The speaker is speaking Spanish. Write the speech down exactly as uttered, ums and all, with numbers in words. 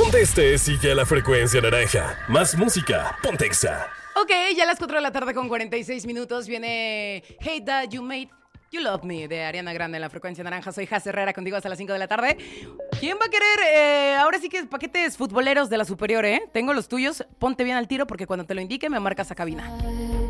Donde estés, sigue a la frecuencia naranja. Más música, ponte Exa. Ok, ya a las cuatro de la tarde con cuarenta y seis minutos viene Hate That You Made You Love Me de Ariana Grande en la frecuencia naranja. Soy Jaz Herrera, contigo hasta las cinco de la tarde. ¿Quién va a querer? Eh, ahora sí que es paquetes futboleros de la superior, ¿eh? Tengo los tuyos, ponte bien al tiro porque cuando te lo indique me marcas a cabina.